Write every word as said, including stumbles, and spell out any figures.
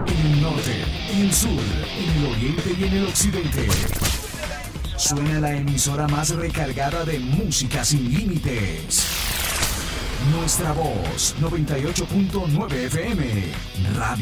en el norte, en el sur, en el oriente y en el occidente. Suena la emisora más recargada de música sin límites. Nuestra voz, noventa y ocho punto nueve F M. Radio